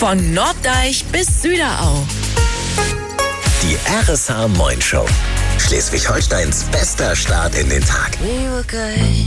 Von Norddeich bis Süderau. Die RSH Moin Show. Schleswig-Holsteins bester Start in den Tag.